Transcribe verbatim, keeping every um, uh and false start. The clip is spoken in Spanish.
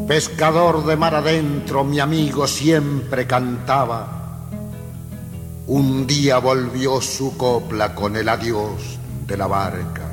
Pescador de mar adentro, mi amigo siempre cantaba. Un día volvió su copla con el adiós de la barca.